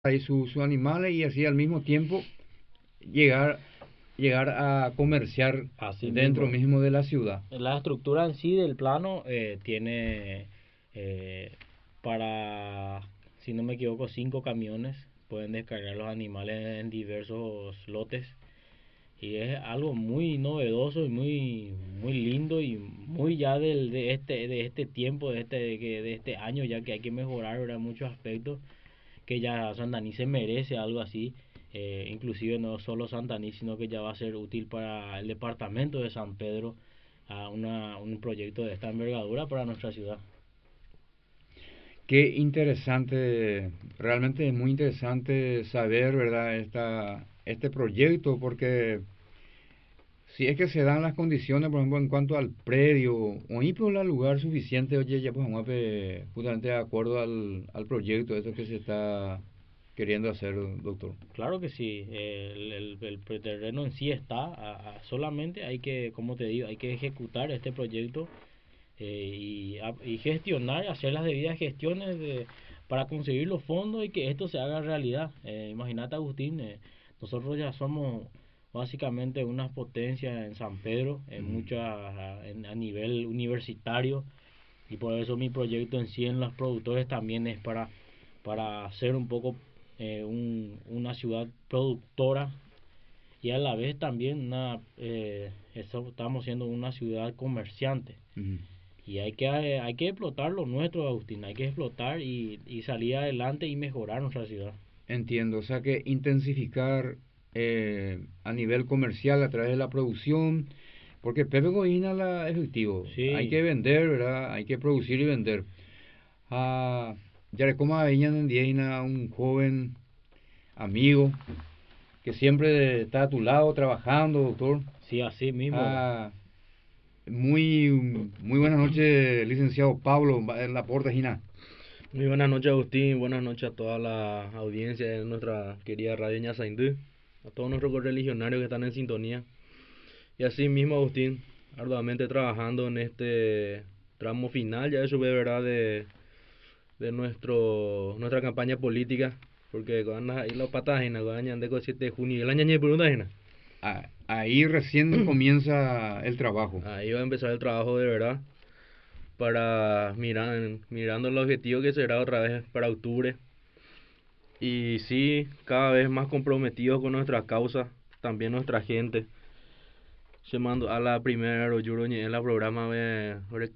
ahí sus animales y así al mismo tiempo llegar, llegar a comerciar Así dentro mismo. mismo de la ciudad. La estructura en sí del plano tiene eh, para, si no me equivoco, 5 camiones. Pueden descargar los animales en diversos lotes. Y es algo muy novedoso y muy lindo y muy ya de este tiempo, de este año, ya que hay que mejorar, ¿verdad? Muchos aspectos que ya Santaní se merece algo así. Inclusive no solo Santaní, sino que ya va a ser útil para el departamento de San Pedro, a un proyecto de esta envergadura para nuestra ciudad. Qué interesante, realmente es muy interesante saber, ¿verdad? Este proyecto, porque si es que se dan las condiciones, por ejemplo, en cuanto al predio, o y por el lugar suficiente, oye, ya pues vamos a ver, justamente de acuerdo al proyecto, eso que se está queriendo hacer, doctor. Claro que sí, el terreno en sí está, solamente hay que, como te digo, hay que ejecutar este proyecto y gestionar, hacer las debidas gestiones para conseguir los fondos y que esto se haga realidad. Imagínate, Agustín, nosotros ya somos básicamente unas potencias en San Pedro, Mm. a nivel universitario, y por eso mi proyecto en sí en los productores también es para hacer un poco una ciudad productora y a la vez también estamos siendo una ciudad comerciante. Ujú. Y hay que explotar lo nuestro, Agustín. Hay que explotar y salir adelante y mejorar nuestra ciudad. Entiendo, o sea que intensificar a nivel comercial a través de la producción, porque Pepe Godina la efectivo, hay Sí, que vender, ¿verdad? Hay que producir y vender. Ah, ya como Dieina, un joven amigo que siempre está a tu lado trabajando, doctor. sí, así mismo. Ah, muy buenas noches, licenciado Pablo en la Porta Gina. Muy buenas noches, Agustín. Buenas noches a toda la audiencia de nuestra querida Radio Ñasaindú, a todos nuestros correligionarios que están en sintonía. Y así mismo, Agustín, arduamente trabajando en este tramo final, ya eso ve, ¿verdad?, de nuestra campaña política, porque cuando ahí los patágenas, cuando de 7 de junio, el año de pregunta ajena. Ahí recién comienza el trabajo. Ahí va a empezar el trabajo de verdad, para mirando el objetivo que será otra vez para octubre. Y sí, cada vez más comprometidos con nuestra causa, también nuestra gente. Llamando a la primera yo en la programa de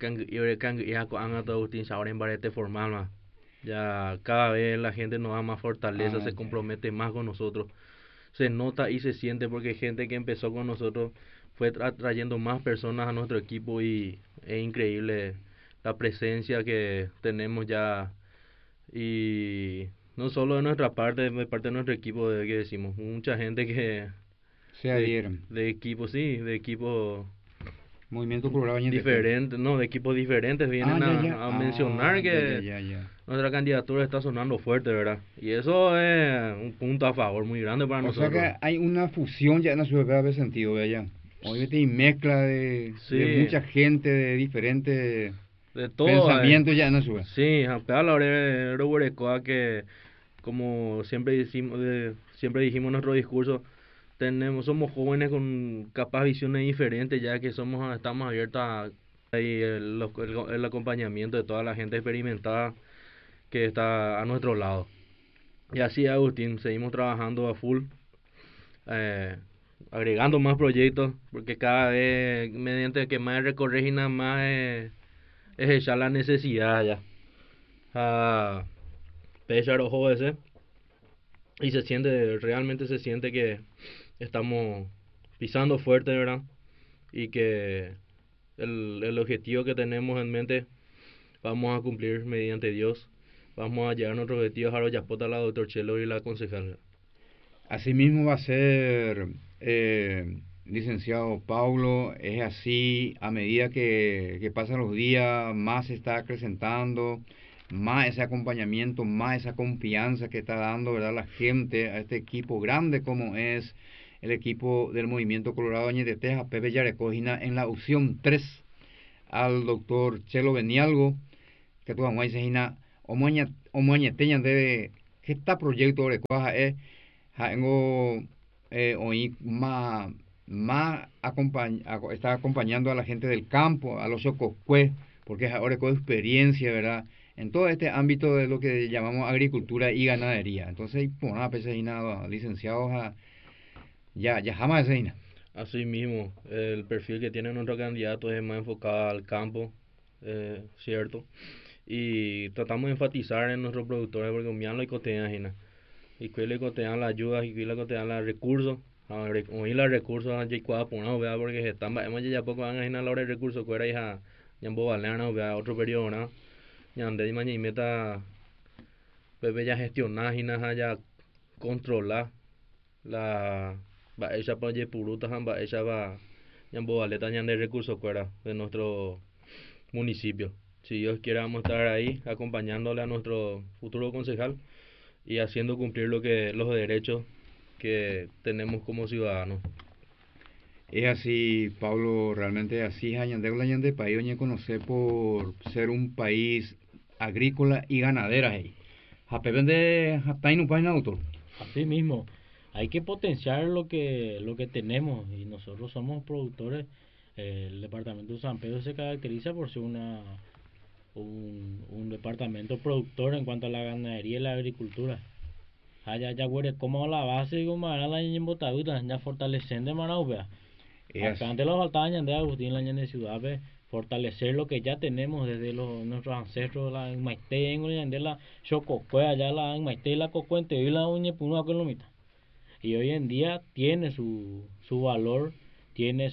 ya con Agustín ahora en barete formal más. Ya cada vez la gente nos da más fortaleza, Ah, se ya, ya. compromete más con nosotros. Se nota y se siente porque gente que empezó con nosotros fue trayendo más personas a nuestro equipo y es increíble la presencia que tenemos ya. Y no solo de nuestra parte, de parte de nuestro equipo, de que decimos, mucha gente que Se adhieren. de equipo, sí, de equipo Movimiento Colorado Ñeteté. diferentes, no, de equipos diferentes Ah, vienen ya, ya. a Ah, mencionar ya, ya, que ya, ya. nuestra candidatura está sonando fuerte, ¿verdad? Y eso es un punto a favor muy grande para O sea nosotros. que hay una fusión ya en la ciudad de sentido, vea ya. Obviamente y mezcla de Sí, mucha gente de diferentes de todo, pensamientos ya en la ciudad. sí, a pegar la oreja que como siempre dijimos en nuestro discurso, somos jóvenes con capaz visiones diferentes, ya que estamos abiertos a y el acompañamiento de toda la gente experimentada que está a nuestro lado. Y así, Agustín, seguimos trabajando a full, eh, agregando más proyectos, porque cada vez, mediante que más recorres y nada más es echar la necesidad ya. A pesar ojo ese, y realmente se siente que estamos pisando fuerte, ¿verdad? Y que el objetivo que tenemos en mente vamos a cumplir mediante Dios. Vamos a llegar a nuestros objetivos a los Yapota, la doctor Chelo y la concejal. Asimismo va a ser, licenciado Paulo, es así, a medida que pasan los días, más se está acrecentando, más ese acompañamiento, más esa confianza que está dando, ¿verdad?, la gente a este equipo grande como es el equipo del Movimiento Colorado Ñeteté, a Pepe Yarecogina en la opción 3 al doctor Chelo Benialgo, que tu mamá dice, omoña teñan de este proyecto de cuaja es tengo hoy más está acompañando a la gente del campo, a los chocoscués, porque ahora con experiencia, ¿verdad? En todo este ámbito de lo que llamamos agricultura y ganadería. Entonces, pues, nada, pues, ahí nada, licenciados, ya jamás ese. Así mismo, el perfil que tiene nuestro candidato es más enfocado al campo, cierto. Y tratamos de enfatizar en nuestros productores porque miran lo que y que le cotean las ayudas y que le cotean los recursos. Hoy los recursos han llegado por una vez porque están hemos ya poco van a la hora de recursos que era hija ya en Bobalena otro periodo, ¿no? Ya ande mañana y meta Pepe ya gestionar y ya controlar la va ella para Yepuruta va ella va ya en Bobaleta ya de recursos fuera de nuestro municipio. Si Dios quiere vamos a estar ahí acompañándole a nuestro futuro concejal y haciendo cumplir los derechos que tenemos como ciudadanos. Es así, Pablo, realmente así Ñande país oñe conocer por ser un país agrícola y ganadera ahí. Japevende haptainu país autor. Así mismo, hay que potenciar lo que tenemos y nosotros somos productores. El departamento de San Pedro se caracteriza por ser un departamento productor en cuanto a la ganadería y la agricultura. Ya güere, como la base y como era la en Botadura, ya fortalecen de Manaupea. Acá antes los faltaban de Agustín la de ciudad, fortalecer lo que ya tenemos desde nuestros ancestros, la en Maite, en la Chococue, allá la en Maite, la Cocuente y la Uñe Puno Colomita. Y hoy en día tiene su valor, tiene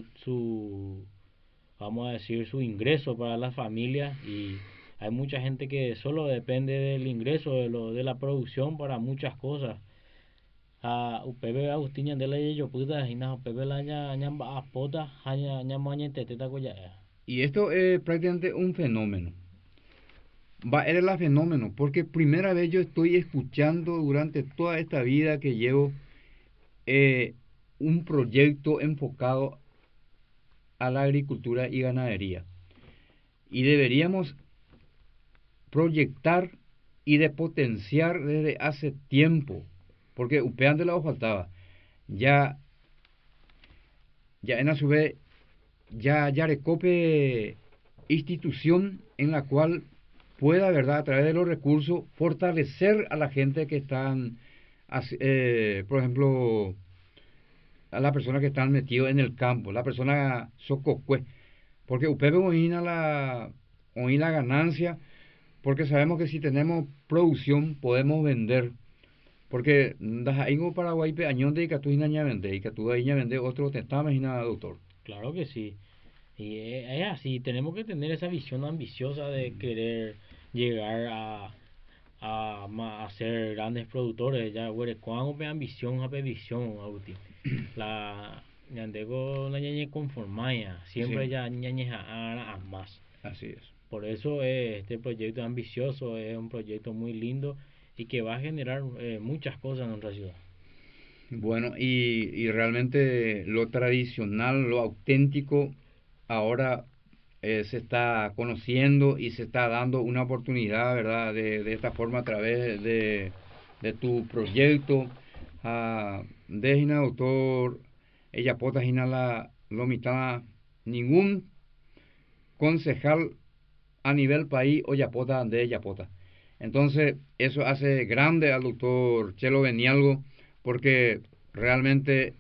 vamos a decir, su ingreso para las familias y hay mucha gente que solo depende del ingreso de la producción para muchas cosas. A UPB Agustín de la yo puta y na UPB la ña apota ña maña teteta coya. Y esto es prácticamente un fenómeno. Era el fenómeno, porque primera vez yo estoy escuchando durante toda esta vida que llevo un proyecto enfocado a la agricultura y ganadería. Y deberíamos proyectar y de potenciar desde hace tiempo, porque UPEAN de la faltaba. Ya en a su vez, ya recope institución en la cual pueda, ¿verdad?, a través de los recursos, fortalecer a la gente que están, por ejemplo, a las personas que están metidos en el campo, la persona sococue, porque usted oí la ganancia, porque sabemos que si tenemos producción podemos vender, porque en Paraguay añón de que tú vende y que tú vende otro te está imaginando, doctor. Claro que sí. Y es así, tenemos que tener esa visión ambiciosa de querer llegar a ser grandes productores. Ya, güey, cuando me ambición, a visión, Agustín. La ñandego la ñañe conformaya, siempre Sí. ya ñañe a más. Así es. Por eso este proyecto es ambicioso, es un proyecto muy lindo y que va a generar muchas cosas en nuestra ciudad. Bueno, y realmente lo tradicional, lo auténtico, ahora se está conociendo y se está dando una oportunidad, ¿verdad? De esta forma a través de tu proyecto. Dejina, doctor, ella pota la mitad, ningún concejal a nivel país o yapota de yapota. Entonces, eso hace grande al doctor Chelo Benialgo, porque realmente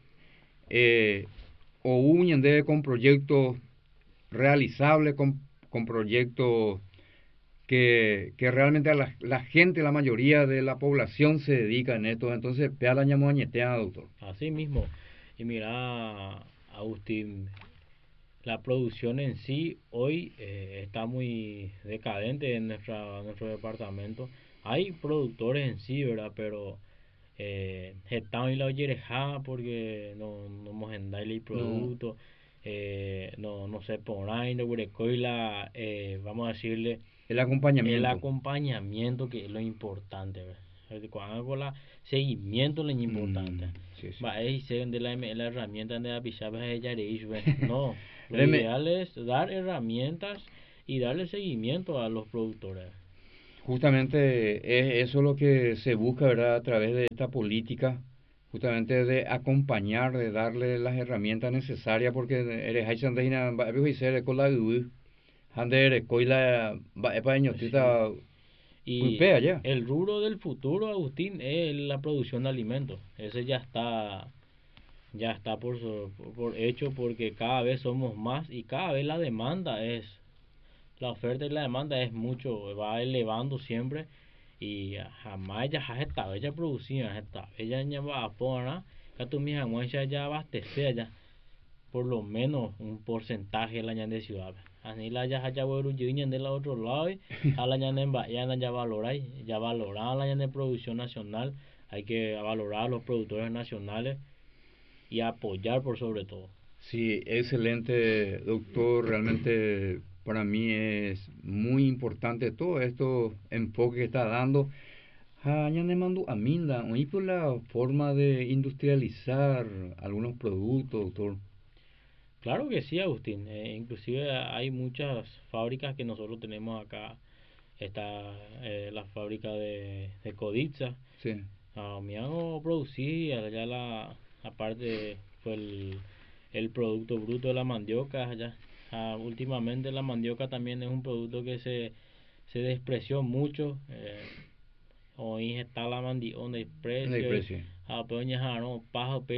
o unen de con proyectos realizables, con proyectos que realmente a la gente, la mayoría de la población se dedica en esto. Entonces, pea la ñamoñetea, doctor. Así mismo. Y mira, Agustín, la producción en sí hoy está muy decadente en nuestro departamento. Hay productores en sí, ¿verdad? Pero están en la oyereja porque no hemos darle el No, producto, no se por ahí, no vamos a decirle, el el acompañamiento. acompañamiento que es lo importante, ¿verdad? Cuando la seguimiento es lo importante. Sí, sí. Va ahí se de la herramienta de la pichaba ella no, lo Reme- ideal es dar herramientas y darle seguimiento a los productores. Justamente es eso lo que se busca, ¿verdad? A través de esta política, justamente de acompañar, de darle las herramientas necesarias, porque eres hay sandina, va a ser con la Hande coila va epa Sí. ñotita Y pulpea ya. el rubro del futuro, Agustín, es la producción de alimentos. Ese ya está por hecho porque cada vez somos más y cada vez la oferta y la demanda es mucho, va elevando siempre y jamás ya está ella producía está ella ya va a poner que tu mija mucha ya abastecer ya por lo menos un porcentaje la ñan de ciudad ani la ya haya vuelo de la otro lado a la ñan en ya valorar la ñan de producción nacional hay que valorar a los productores nacionales y apoyar por sobre todo. Sí, excelente, doctor. Realmente para mí es muy importante todo esto enfoque que está dando. Ya me mando a Minda, y por la forma de industrializar algunos productos, doctor. Claro que sí, Agustín. Inclusive hay muchas fábricas que nosotros tenemos acá. Está la fábrica de Codiza. Sí, Mi hago producir allá aparte fue el producto bruto de la mandioca allá. Últimamente la mandioca también es un producto que se despreció mucho. Hoy está la mandioca de no hay precio. precio. A peña pajo